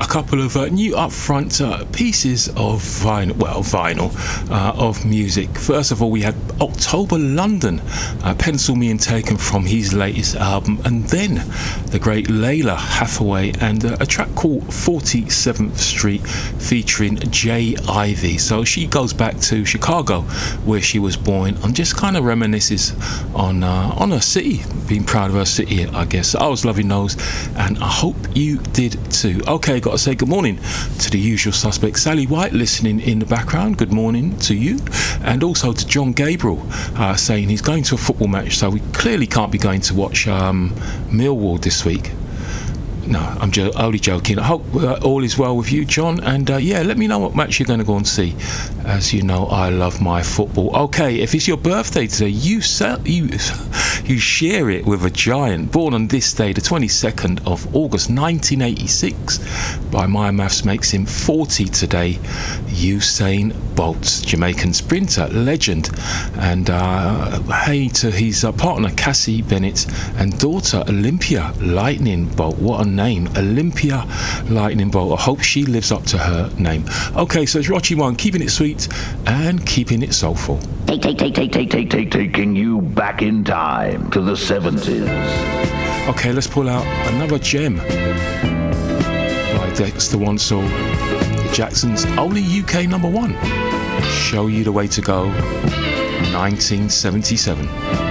couple of new upfront pieces of vinyl of music. First of all, we had October London, Pencil Me and taken from his latest album, and then the great Layla Hathaway and a track called 47th Street featuring Jay Ivy. So she goes back to Chicago where she was born and just kind of reminisces on her city, being proud of her city, I guess. I was loving those and I hope you did too. Okay, got to say good morning to the usual suspects. Sally White listening in the background, good morning to you, and also to John Gabriel saying he's going to a football match, so we clearly can't be going to watch Millwall this week. No, I'm only joking. I hope all is well with you, John. And yeah, let me know what match you're going to go and see. As you know, I love my football. Okay, if it's your birthday today, you share it with a giant. Born on this day, the 22nd of August, 1986. By my maths, makes him 40 today. Usain Bolt, Jamaican sprinter, legend. And hey to his partner, Cassie Bennett, and daughter, Olympia Lightning Bolt. What a name, Olympia Lightning Bolt. I hope she lives up to her name. Okay, so it's Rochi One, keeping it sweet and keeping it soulful. Taking you back in time to the 70s. Okay, let's pull out another gem by Dexter Wansel, the Jacksons' only UK number one. Show You the Way to Go, 1977.